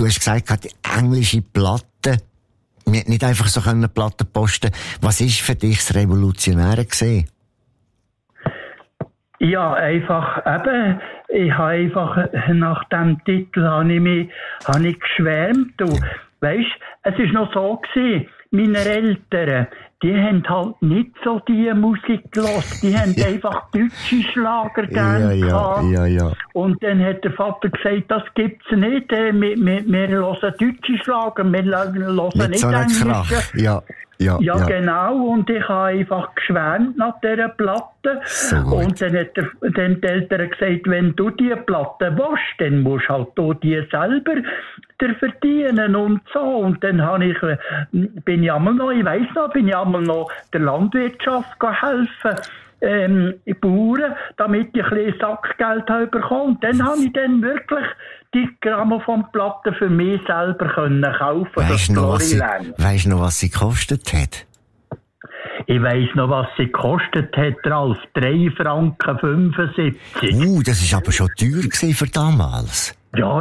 Du hast gesagt, die englische Platte. Wir hätten nicht einfach so Platten posten. Was ist für dich das Revolutionäre gewesen? Ja, einfach, eben, ich habe einfach, nach dem Titel habe ich geschwärmt, du. Weisst, es ist noch so gewesen, meine Eltern, die haben halt nicht so die Musik gehört, die haben einfach deutsche Schlager gerne gehabt. Ja. Und dann hat der Vater gesagt, das gibt's nicht, wir hören deutsche Schlager, wir hören nicht so englische. Krach. Ja, genau, und ich habe einfach geschwärmt nach dieser Platte. So gut. Und dann hat die Eltern gesagt, wenn du diese Platte willst, dann musst halt du die selber dir verdienen und so. Und dann bin ich einmal noch der Landwirtschaft helfen. Bauern, damit ich ein bisschen Sackgeld bekomme. Und dann habe ich dann wirklich die Grammophonplatte für mich selber kaufen. Weisst du noch, was sie gekostet hat? Ich weiss noch, was sie gekostet hat, Ralf. 3,75 Franken. Das ist aber schon teuer gewesen für damals. Ja.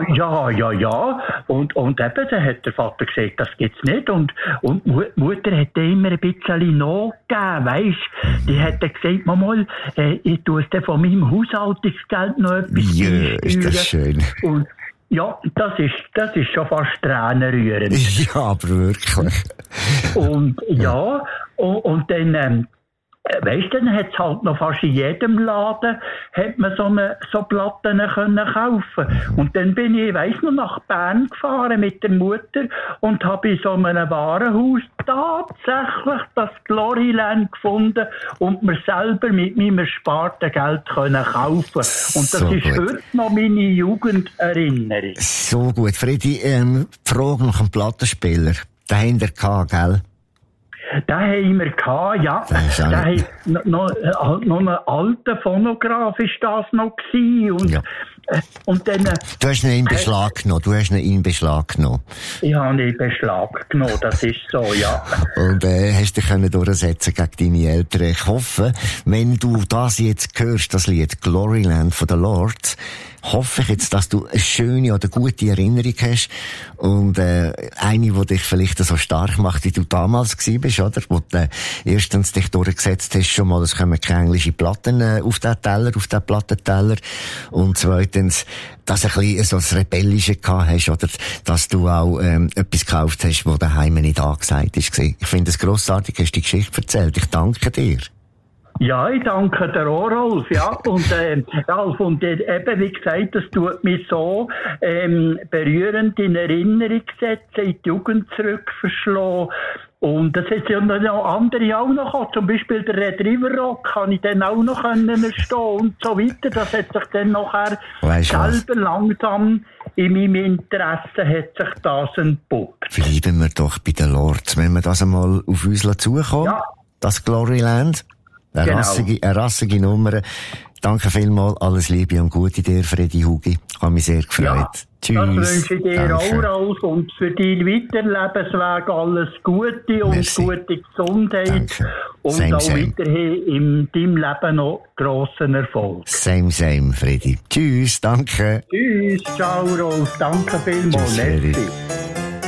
Und eben, dann hat der Vater gesagt, das gibt's nicht. Und Mutter hat immer ein bisschen nachgegeben, weisst. Die hat dann gesagt, mal, ich tue es von meinem Haushaltungsgeld noch etwas ist das schön. Und ja, das ist schon fast tränenrührend. Ja, aber wirklich. Und ja, und dann, weisst du, dann hat's halt noch fast in jedem Laden, hat man so Platten können kaufen. Und dann bin ich, noch nach Bern gefahren mit der Mutter und habe in so einem Warenhaus tatsächlich das Gloryland gefunden und mir selber mit meinem ersparten Geld können kaufen. Und das so ist gut. heute noch meine Jugenderinnerung. So gut. Freddy, die Frage nach dem Plattenspieler, den haben wir gehabt, gell? Den haben wir gehabt, ja. Noch ein alter Phonograph ist das noch gewesen. Und, ja. Und dann, du hast ihn in Beschlag genommen. Ich habe ihn in Beschlag genommen, das ist so, ja. Und hast dich können durchsetzen gegen deine Eltern. Ich hoffe, wenn du das jetzt hörst, das Lied Gloryland von den Lords, hoffe ich jetzt, dass du eine schöne oder gute Erinnerung hast und eine, die dich vielleicht so stark macht, wie du damals gewesen bist, oder? Wo du erstens dich durchgesetzt hast, schon mal, es kommen keine englischen Platten auf den Plattenteller und zweitens, dass du ein bisschen so das Rebellische gehabt hast, oder? Dass du auch etwas gekauft hast, wo daheim nicht angesagt ist. Ich finde es grossartig, hast du die Geschichte erzählt. Ich danke dir. Ja, ich danke dir auch, Rolf, ja. Und, Ralf, und eben, wie gesagt, das tut mich so, berührend in Erinnerung setzen, in die Jugend zurückverschlagen. Und das hat ja noch andere auch noch gehabt. Zum Beispiel der Red River Rock kann ich dann auch noch erstehen und so weiter. Das hat sich dann nachher selber langsam in meinem Interesse hat sich das entpuppt. Bleiben wir doch bei den Lords. Wenn wir das einmal auf uns zukommen, ja. Das Gloryland. Eine rassige Nummer. Danke vielmals, alles Liebe und Gute dir, Freddy Hugi. Ich habe mich sehr gefreut. Ja, tschüss. Das wünsche ich dir auch, Ralf, und für deinen weiteren Lebensweg alles Gute und gute Gesundheit. Danke. Und same, auch weiterhin in deinem Leben noch grossen Erfolg. Same, Freddy. Tschüss, danke. Tschüss, ciao, Rolf. Danke vielmals. Tschüss, Freddy.